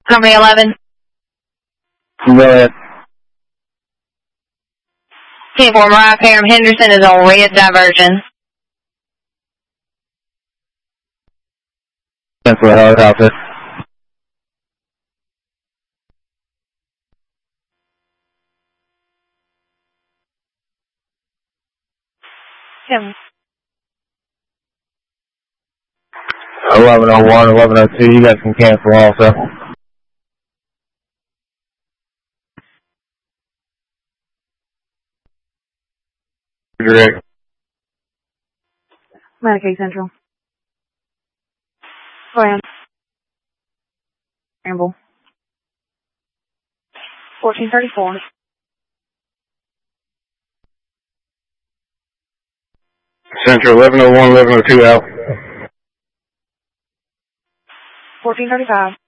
Company 11. Go ahead. 10-4 Mariah Parham Henderson is on red diversion. Central Hard Outfit. Kim. 1101, 1102, you guys can cancel also. Great. Medicaid Central. Plan. Ramble. 1434. Central 1101, 1102 out. 1435.